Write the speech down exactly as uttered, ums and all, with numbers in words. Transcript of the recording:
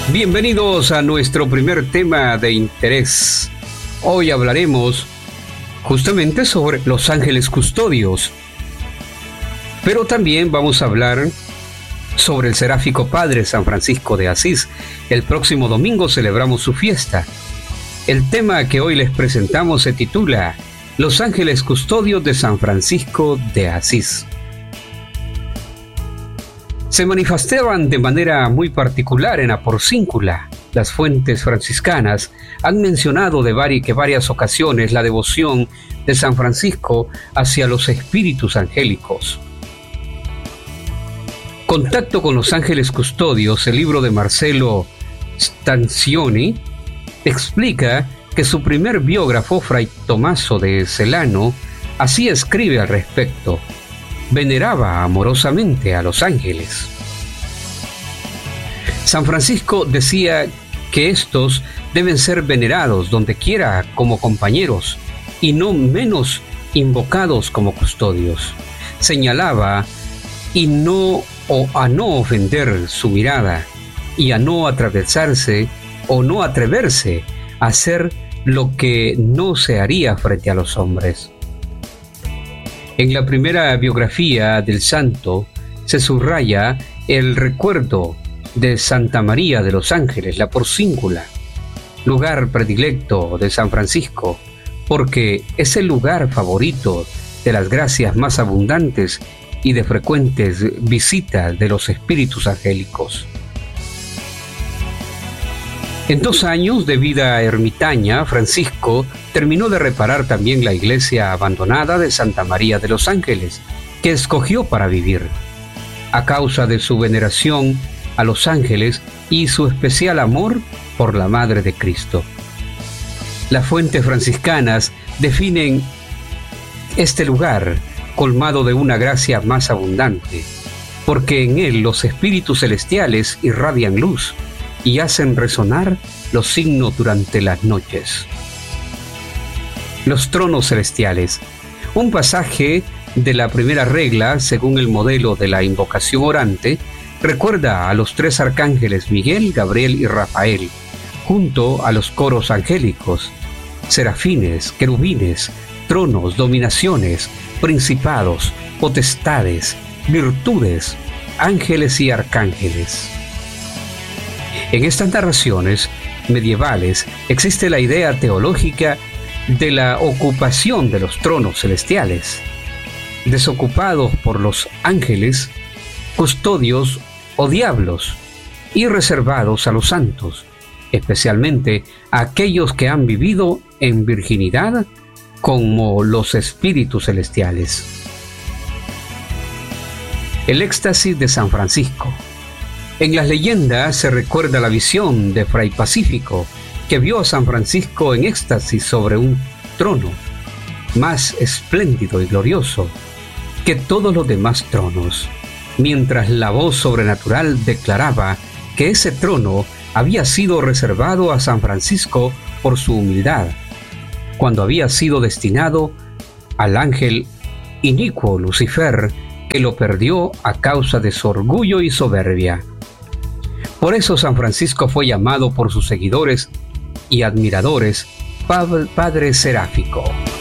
Bienvenidos a nuestro primer tema de interés. Hoy hablaremos justamente sobre los ángeles custodios, pero también vamos a hablar sobre el seráfico Padre San Francisco de Asís. El próximo domingo celebramos su fiesta. El tema que hoy les presentamos se titula Los ángeles custodios de San Francisco de Asís. Se manifestaban de manera muy particular en Aporcíncula. Las fuentes franciscanas han mencionado de vari- que varias ocasiones la devoción de San Francisco hacia los espíritus angélicos. Contacto con los ángeles custodios, el libro de Marcello Stanzioni, explica que su primer biógrafo, Fray Tomaso de Celano, así escribe al respecto: veneraba amorosamente a los ángeles. San Francisco decía que estos deben ser venerados donde quiera como compañeros y no menos invocados como custodios. Señalaba y no o a no ofender su mirada y a no atravesarse o no atreverse a hacer lo que no se haría frente a los hombres. En la primera biografía del santo se subraya el recuerdo de Santa María de los Ángeles, la Porcíncula, lugar predilecto de San Francisco, porque es el lugar favorito de las gracias más abundantes y de frecuentes visitas de los espíritus angélicos. En dos años de vida ermitaña, Francisco terminó de reparar también la iglesia abandonada de Santa María de los Ángeles, que escogió para vivir, a causa de su veneración a los ángeles y su especial amor por la Madre de Cristo. Las fuentes franciscanas definen este lugar colmado de una gracia más abundante, porque en él los espíritus celestiales irradian luz y hacen resonar los signos durante las noches. Los tronos celestiales. Un pasaje de la primera regla, según el modelo de la invocación orante, recuerda a los tres arcángeles Miguel, Gabriel y Rafael, junto a los coros angélicos, serafines, querubines, tronos, dominaciones, principados, potestades, virtudes, ángeles y arcángeles. En estas narraciones medievales existe la idea teológica de la ocupación de los tronos celestiales, desocupados por los ángeles, custodios o diablos, y reservados a los santos, especialmente a aquellos que han vivido en virginidad como los espíritus celestiales. El éxtasis de San Francisco. En las leyendas se recuerda la visión de Fray Pacífico, que vio a San Francisco en éxtasis sobre un trono, más espléndido y glorioso que todos los demás tronos, mientras la voz sobrenatural declaraba que ese trono había sido reservado a San Francisco por su humildad, cuando había sido destinado al ángel inicuo Lucifer, que lo perdió a causa de su orgullo y soberbia. Por eso San Francisco fue llamado por sus seguidores y admiradores Padre Seráfico.